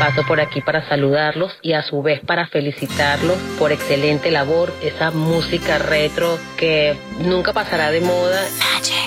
paso por aquí para saludarlos y a su vez para felicitarlos por excelente labor, esa música retro que nunca pasará de moda.